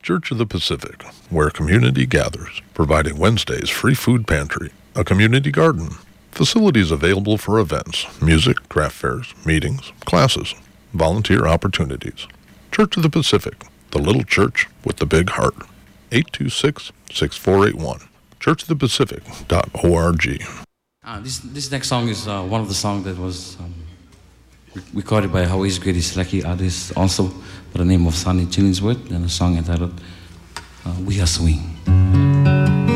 Church of the Pacific, where community gathers, providing Wednesdays free food pantry, a community garden, facilities available for events, music, craft fairs, meetings, classes, volunteer opportunities. Church of the Pacific, the little church with the big heart. 826-6481. churchofthepacific.org. This next song is one of the songs that was recorded by Hawaii's greatest Lucky artist, also by the name of Sonny Chillingsworth, and a song entitled We Are Swing.